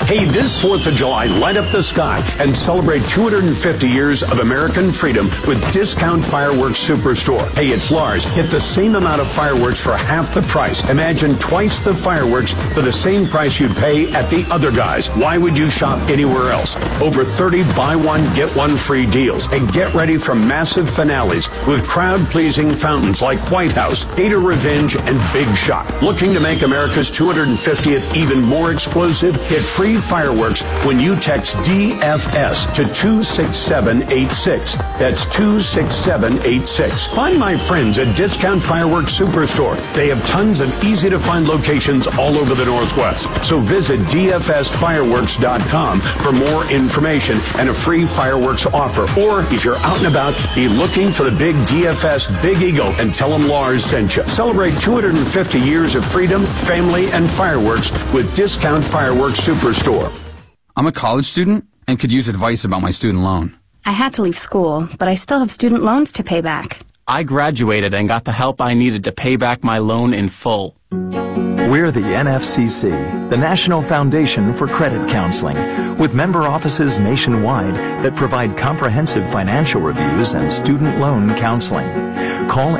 Hey, this 4th of July, light up the sky and celebrate 250 years of American freedom with Discount Fireworks Superstore. Hey, it's Lars. Get the same amount of fireworks for half the price. Imagine twice the fireworks for the same price you'd pay at the other guys. Why would you shop anywhere else? Over 30 buy one, get one free deals. And get ready for massive finales with crowd-pleasing fountains like White House, Gator Revenge, and Big Shot. Looking to make America's 250th even more explosive? Get free fireworks when you text DFS to 26786. That's 26786. Find my friends at Discount Fireworks Superstore. They have tons of easy-to-find locations all over the Northwest. So visit DFSfireworks.com for more information and a free fireworks offer. Or if you're out and about, be looking for the big DFS Big Eagle and tell them Lars sent you. Celebrate 250 years of freedom, family, and fireworks with Discount Fireworks Superstore. I'm a college student and could use advice about my student loan. I had to leave school, but I still have student loans to pay back. I graduated and got the help I needed to pay back my loan in full. We're the NFCC, the National Foundation for Credit Counseling, with member offices nationwide that provide comprehensive financial reviews and student loan counseling. Call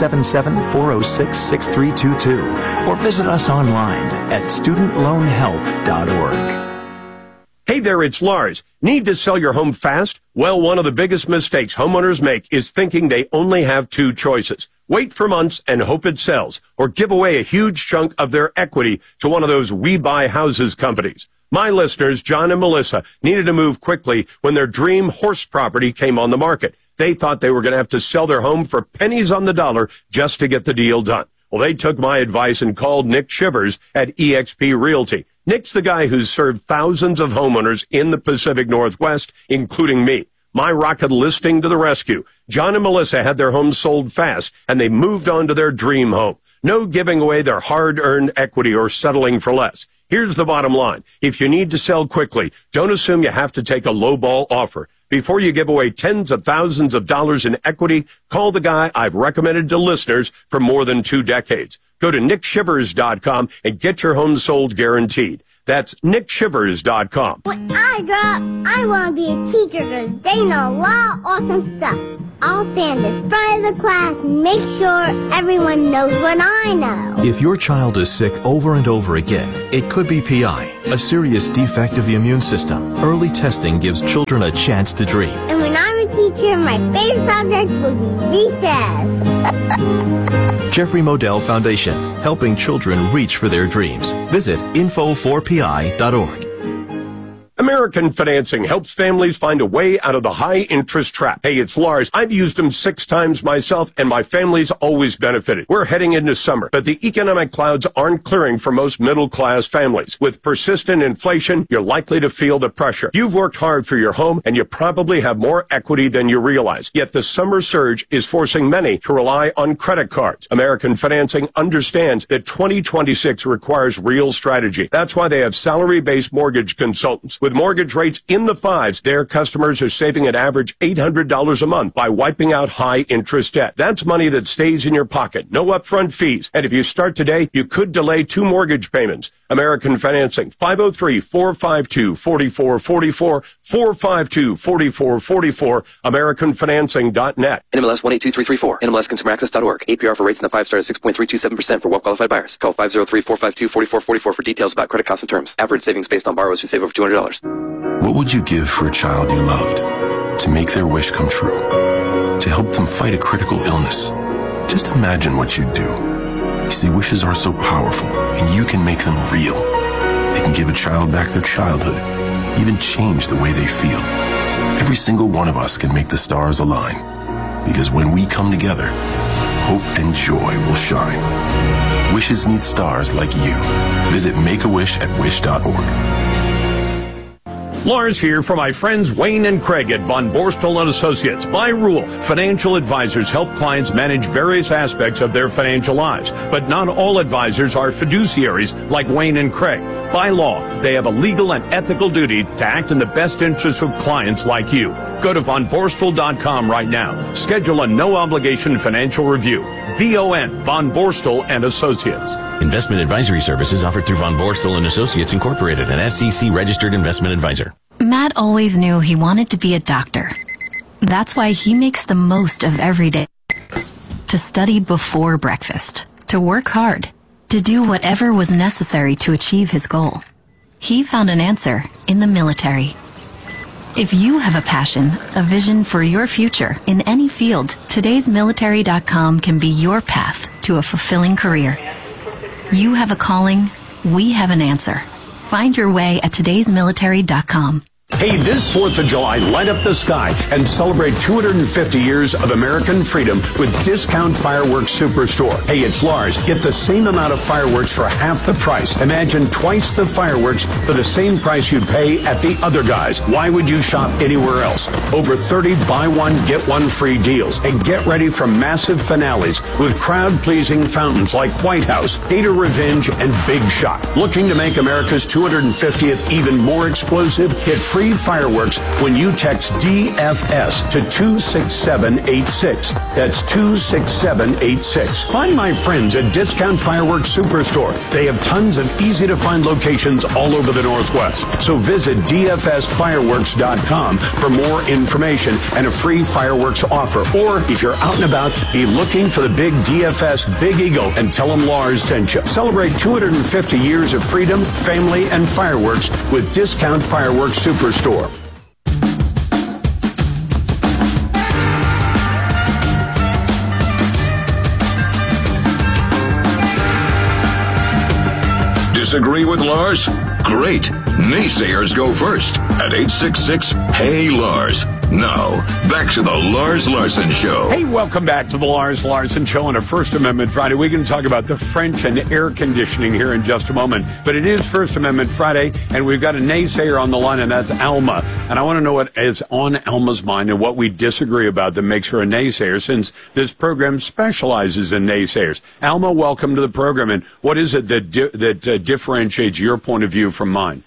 877-406-6322 or visit us online at studentloanhelp.org. Hey there, it's Lars. Need to sell your home fast? Well, one of the biggest mistakes homeowners make is thinking they only have two choices. Wait for months and hope it sells, or give away a huge chunk of their equity to one of those We Buy Houses companies. My listeners, John and Melissa, needed to move quickly when their dream horse property came on the market. They thought they were going to have to sell their home for pennies on the dollar just to get the deal done. Well, they took my advice and called Nick Shivers at eXp Realty. Nick's the guy who's served thousands of homeowners in the Pacific Northwest, including me. My rocket listing to the rescue. John and Melissa had their home sold fast, and they moved on to their dream home. No giving away their hard-earned equity or settling for less. Here's the bottom line. If you need to sell quickly, don't assume you have to take a lowball offer. Before you give away tens of thousands of dollars in equity, call the guy I've recommended to listeners for more than 2 decades. Go to nickshivers.com and get your home sold guaranteed. That's nickshivers.com. When I grow up, I want to be a teacher because they know a lot of awesome stuff. I'll stand in front of the class and make sure everyone knows what I know. If your child is sick over and over again, it could be PI, a serious defect of the immune system. Early testing gives children a chance to dream. And when I'm a teacher, my favorite subject will be recess. Jeffrey Modell Foundation, helping children reach for their dreams. Visit info4pi.org. American Financing helps families find a way out of the high-interest trap. Hey, it's Lars. I've used them 6 times myself, and my family's always benefited. We're heading into summer, but the economic clouds aren't clearing for most middle-class families. With persistent inflation, you're likely to feel the pressure. You've worked hard for your home, and you probably have more equity than you realize. Yet the summer surge is forcing many to rely on credit cards. American Financing understands that 2026 requires real strategy. That's why they have salary-based mortgage consultants. With mortgage rates in the 5s, their customers are saving an average $800 a month by wiping out high-interest debt. That's money that stays in your pocket, no upfront fees. And if you start today, you could delay 2 mortgage payments. American Financing, 503-452-4444, 452-4444, AmericanFinancing.net. NMLS 182334, NMLSConsumerAccess.org. APR for rates in the 5 star is 6.327% for well-qualified buyers. Call 503-452-4444 for details about credit costs and terms. Average savings based on borrowers who save over $200. What would you give for a child you loved? To make their wish come true? To help them fight a critical illness? Just imagine what you'd do. You see, wishes are so powerful, and you can make them real. They can give a child back their childhood, even change the way they feel. Every single one of us can make the stars align, because when we come together, hope and joy will shine. Wishes need stars like you. Visit Make-A-Wish at wish.org. Lars here for my friends Wayne and Craig at Von Borstel & Associates. By rule, financial advisors help clients manage various aspects of their financial lives, but not all advisors are fiduciaries like Wayne and Craig. By law, they have a legal and ethical duty to act in the best interest of clients like you. Go to vonborstel.com right now. Schedule a no-obligation financial review. VON, Von Borstel and Associates. Investment advisory services offered through Von Borstel and Associates Incorporated, an SEC-registered investment advisor. Matt always knew he wanted to be a doctor. That's why he makes the most of every day. To study before breakfast, to work hard, to do whatever was necessary to achieve his goal. He found an answer in the military. If you have a passion, a vision for your future in any field, todaysmilitary.com can be your path to a fulfilling career. You have a calling, we have an answer. Find your way at todaysmilitary.com. Hey, this 4th of July, light up the sky and celebrate 250 years of American freedom with Discount Fireworks Superstore. Hey, it's Lars. Get the same amount of fireworks for half the price. Imagine twice the fireworks for the same price you'd pay at the other guys. Why would you shop anywhere else? Over 30 buy one, get one free deals. And get ready for massive finales with crowd-pleasing fountains like White House, Gator Revenge, and Big Shot. Looking to make America's 250th even more explosive? Get free fireworks when you text DFS to 26786. That's 26786. Find my friends at Discount Fireworks Superstore. They have tons of easy-to-find locations all over the Northwest. So visit DFSfireworks.com for more information and a free fireworks offer. Or if you're out and about, be looking for the big DFS Big Eagle and tell them Lars sent you. Celebrate 250 years of freedom, family, and fireworks with Discount Fireworks Superstore. Disagree with Lars? Great. Naysayers go first at 866-HEY-LARS. Now, back to the Lars Larson Show. Hey, welcome back to the Lars Larson Show on a First Amendment Friday. We can talk about the French and air conditioning here in just a moment. But it is First Amendment Friday, and we've got a naysayer on the line, and that's Alma. And I want to know what is on Alma's mind and what we disagree about that makes her a naysayer, since this program specializes in naysayers. Alma, welcome to the program. And what is it that differentiates your point of view from mine?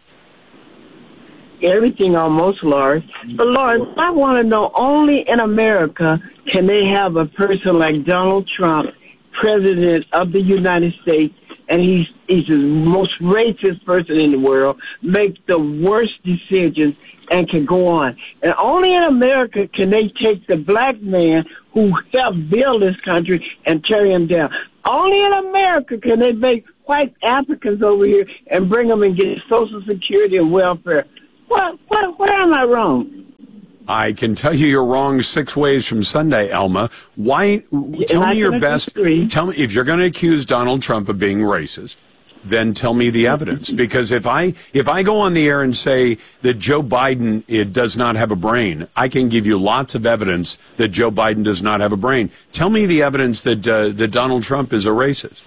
Everything almost, Lars. But, Lars, I want to know, only in America can they have a person like Donald Trump, president of the United States, and he's the most racist person in the world, make the worst decisions and can go on. And only in America can they take the black man who helped build this country and tear him down. Only in America can they make white Africans over here and bring them and get Social Security and welfare. Where am I wrong? I can tell you you're wrong 6 ways from Sunday, Alma. Why? Tell me your best. Tell me if you're going to accuse Donald Trump of being racist, then tell me the evidence. Because if I go on the air and say that Joe Biden does not have a brain, I can give you lots of evidence that Joe Biden does not have a brain. Tell me the evidence that that Donald Trump is a racist.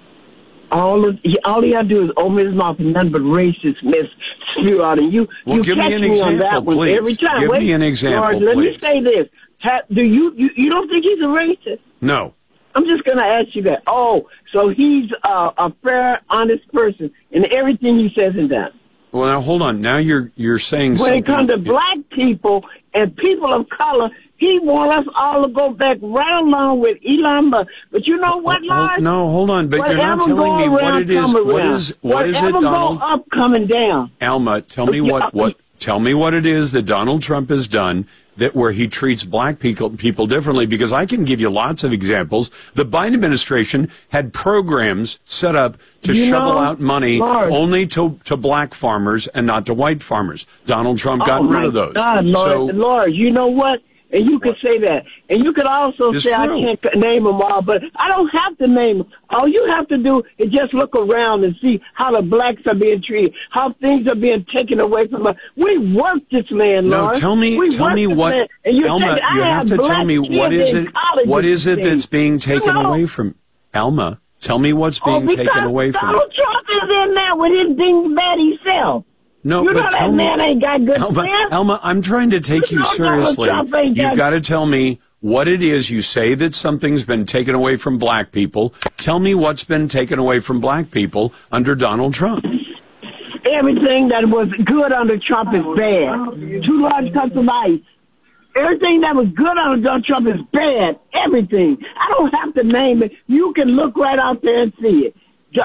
All he got to do is open his mouth and nothing but racist mess spew out. And you give catch me an me example, on that one please. every time. Give me an example, Lord, let please. me say this. Do you don't think he's a racist? No. I'm just going to ask you that. Oh, so he's a fair, honest person in everything he says and does. Well, now, hold on. Now you're saying something. When it comes to black people and people of color, he wants us all to go back right along with Elon Musk. But you know what, Lord? No, hold on. But you're not telling me what it is. What is it, Donald? Whatever go up, coming down. Alma, tell me tell me what it is that Donald Trump has done that where he treats black people differently, because I can give you lots of examples. The Biden administration had programs set up to shovel out money only to black farmers and not to white farmers. Donald Trump got rid of those. God, Lord, Lord, you know what? And you could say that. And you could also say, I can't name them all, but I don't have to name them. All you have to do is just look around and see how the blacks are being treated, how things are being taken away from us. We work this land, Lord. No, tell me what, Alma, you have to tell me what is it that's being taken away from, Alma, tell me what's being taken away from. Donald Trump is in there with his things bad himself. No, you but know tell that me, man ain't got good friends. Alma, I'm trying to take you seriously. You've got to tell me what it is. You say that something's been taken away from black people. Tell me what's been taken away from black people under Donald Trump. everything that was good under Trump is bad. 2 large cups of ice. Everything that was good under Donald Trump is bad. Everything. I don't have to name it. You can look right out there and see it.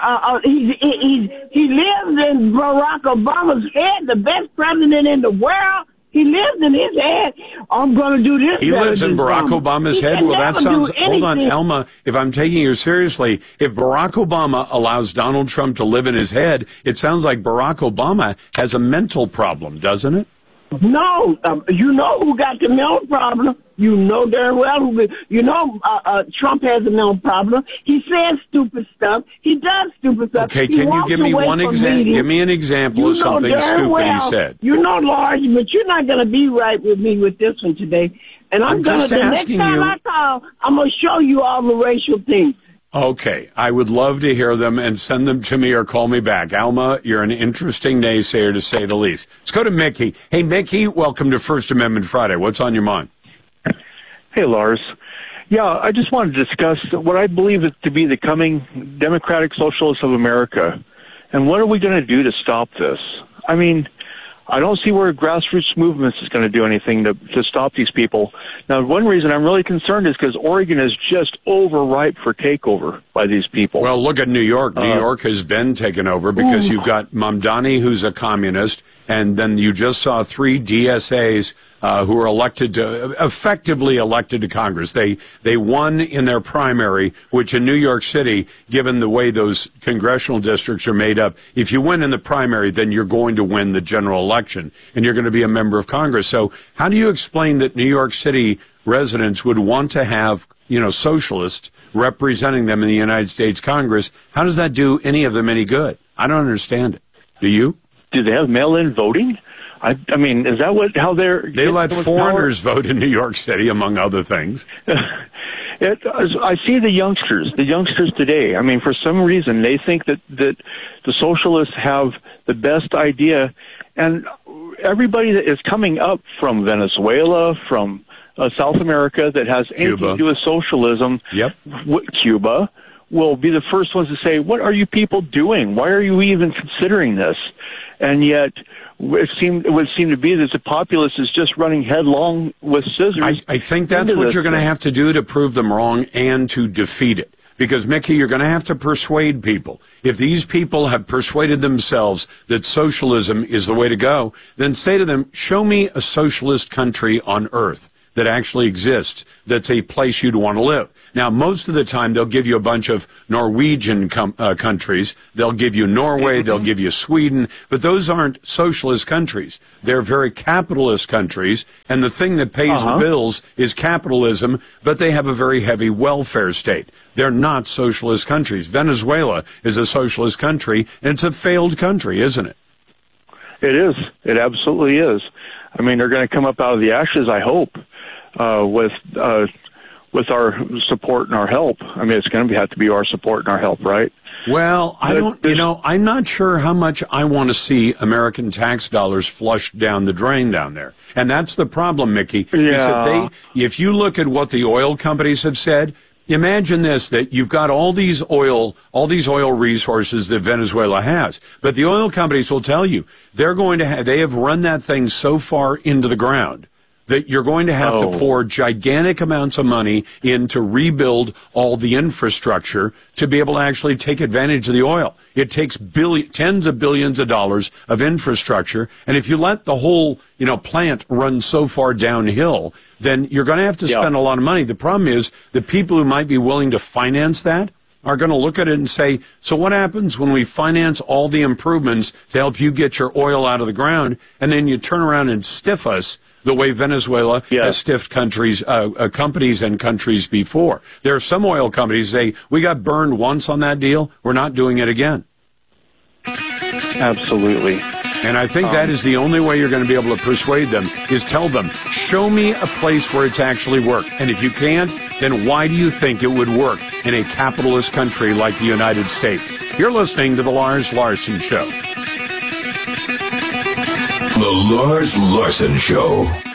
He lives in Barack Obama's head, the best president in the world. He lives in his head. I'm going to do this. He lives in Barack Obama's head? Well, that sounds... Hold on, Elma. If I'm taking you seriously, if Barack Obama allows Donald Trump to live in his head, it sounds like Barack Obama has a mental problem, doesn't it? No. You know who got the mental problem. You know darn well who... You know Trump has a mental problem. He says stupid stuff. He does stupid stuff. Okay, can you give me one example? Give me an example of something stupid he said. You know, Lars, but you're not going to be right with me with this one today. And I'm going to... The next time I call, I'm going to show you all the racial things. Okay, I would love to hear them and send them to me or call me back. Alma, you're an interesting naysayer to say the least. Let's go to Mickey. Hey, Mickey, welcome to First Amendment Friday. What's on your mind? Hey, Lars. Yeah, I just wanted to discuss what I believe is to be the coming Democratic Socialists of America. And what are we going to do to stop this? I mean, I don't see where grassroots movements is going to do anything to stop these people. Now, one reason I'm really concerned is because Oregon is just overripe for takeover by these people. Well, look at New York. New York has been taken over because you've got Mamdani, who's a communist, and then you just saw 3 DSAs who were effectively elected to Congress. They won in their primary, which in New York City, given the way those congressional districts are made up, if you win in the primary, then you're going to win the general election, and you're going to be a member of Congress. So how do you explain that New York City residents would want to have, socialists representing them in the United States Congress? How does that do any of them any good? I don't understand it. Do you? Do they have mail-in voting? I mean, is that how they let foreigners vote in New York City, among other things? I see the youngsters today. I mean, for some reason, they think that the socialists have the best idea, and everybody that is coming up from Venezuela, from South America, that has anything to do with socialism, Cuba, will be the first ones to say, "What are you people doing? Why are you even considering this?" And yet, it would seem to be that the populace is just running headlong with scissors. I think that's what you're going to have to do to prove them wrong and to defeat it. Because, Mickey, you're going to have to persuade people. If these people have persuaded themselves that socialism is the way to go, then say to them, show me a socialist country on earth that actually exists, that's a place you'd want to live. Now, most of the time, they'll give you a bunch of Norwegian countries. They'll give you Norway, they'll give you Sweden, but those aren't socialist countries. They're very capitalist countries, and the thing that pays the bills is capitalism, but they have a very heavy welfare state. They're not socialist countries. Venezuela is a socialist country, and it's a failed country, isn't it? It is. It absolutely is. I mean, they're going to come up out of the ashes, I hope, with our support and our help. I mean, it's going to have to be our support and our help, right? Well, I'm not sure how much I want to see American tax dollars flushed down the drain down there. And that's the problem, Mickey. Yeah. If you look at what the oil companies have said, imagine this, that you've got all these oil resources that Venezuela has. But the oil companies will tell you they have run that thing so far into the ground that you're going to have to pour gigantic amounts of money in to rebuild all the infrastructure to be able to actually take advantage of the oil. It takes tens of billions of dollars of infrastructure, and if you let the whole, plant run so far downhill, then you're going to have to spend a lot of money. The problem is the people who might be willing to finance that are going to look at it and say, so what happens when we finance all the improvements to help you get your oil out of the ground, and then you turn around and stiff us the way Venezuela has stiffed companies and countries before? There are some oil companies that say, we got burned once on that deal, we're not doing it again. Absolutely. And I think that is the only way you're going to be able to persuade them, is tell them, show me a place where it's actually worked. And if you can't, then why do you think it would work in a capitalist country like the United States? You're listening to The Lars Larson Show. The Lars Larson Show.